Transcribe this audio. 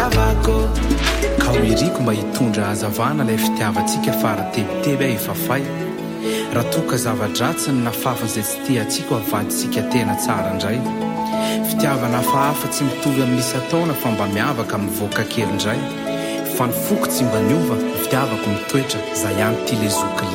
fitiavako ka ho iriko mba hitondra hazavana ilay fitiavantsika faratebiteby aho ifafay raha toka zava-dratsiny na fafan'izay tsy tia atsika ho avadintsika tena tsara indray fitiavana hafahafa tsy mitovy amin'nisy ataona fa mba miavaka mivoaka kely indray fa ny foko tsy mba niova fitiavako mitoetra za ihany ty le zoky